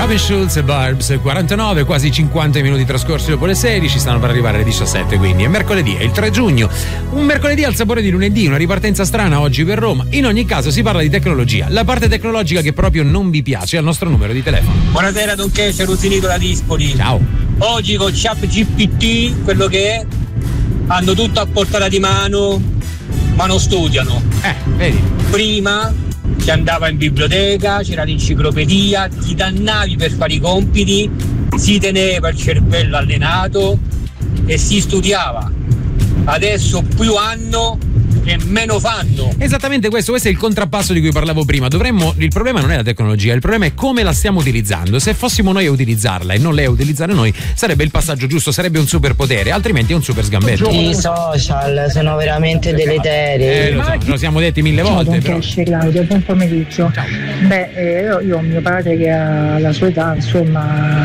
Robin Schulz e Barbs, 49, quasi 50 minuti trascorsi dopo le 16, stanno per arrivare le 17, quindi è mercoledì, è il 3 giugno, un mercoledì al sapore di lunedì, una ripartenza strana oggi per Roma. In ogni caso si parla di tecnologia, la parte tecnologica che proprio non vi piace è il nostro numero di telefono. Buonasera Don Kesha, Rusinito da Dispoli. Ciao. Oggi con ChatGPT, quello che è, hanno tutto a portata di mano, ma non studiano. Vedi. Prima si andava in biblioteca, c'era l'enciclopedia, ti dannavi per fare i compiti, si teneva il cervello allenato e si studiava. Adesso più hanno e meno fanno. Esattamente questo è il contrappasso di cui parlavo prima. Il problema non è la tecnologia, il problema è come la stiamo utilizzando. Se fossimo noi a utilizzarla e non lei a utilizzare noi, sarebbe il passaggio giusto, sarebbe un superpotere, altrimenti è un super sgambetto. I social sono veramente deleteri. Lo siamo detti mille volte. Ciao, Claudio, buon pomeriggio. Ciao. Io ho mio padre che ha la sua età, insomma,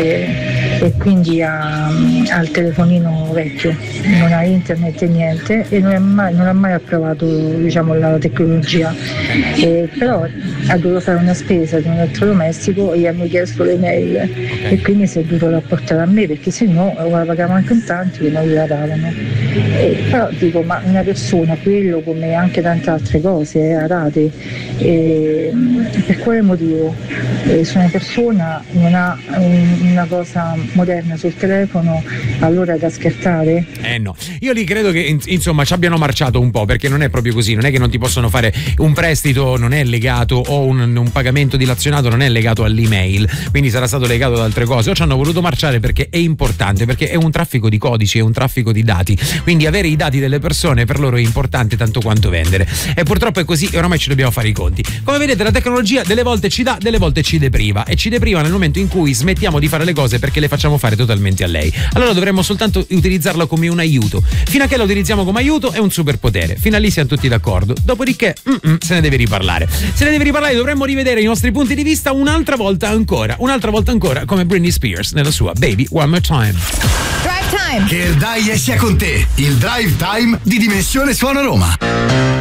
e quindi ha il telefonino vecchio, non ha internet e niente, e non ha mai approvato, diciamo, la tecnologia, però ha dovuto fare una spesa di un elettrodomestico e gli hanno chiesto le mail, e quindi si è dovuto rapportare a me, perché se no la pagava anche in tanti che non gliela davano. Però dico, ma una persona, quello come anche tante altre cose, a rate, per quale motivo se una persona non ha una cosa moderna sul telefono, allora è da schertare? No, io lì credo che insomma ci abbiano marciato un po', perché non è proprio così, non è che non ti possono fare un prestito, non è legato, o un pagamento dilazionato non è legato all'email, quindi sarà stato legato ad altre cose, o ci hanno voluto marciare perché è importante, perché è un traffico di codici, è un traffico di dati, quindi avere i dati delle persone per loro è importante tanto quanto vendere, e purtroppo è così e oramai ci dobbiamo fare i conti. Come vedete, la tecnologia delle volte ci dà, delle volte ci depriva, e ci depriva nel momento in cui smettiamo di fare le cose perché le facciamo fare totalmente a lei. Allora dovremmo soltanto utilizzarla come un aiuto. Fino a che la utilizziamo come aiuto è un superpotere, fino a lì siamo tutti d'accordo, dopodiché se ne deve riparlare, dovremmo rivedere i nostri punti di vista un'altra volta ancora, come Britney Spears nella sua Baby One More Time. Drive Time, che il dai sia con te, il Drive Time di Dimensione Suona Roma.